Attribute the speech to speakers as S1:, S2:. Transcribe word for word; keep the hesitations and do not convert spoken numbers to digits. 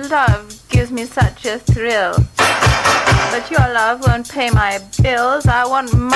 S1: love gives me such a thrill. But your love won't pay my bills. I want money.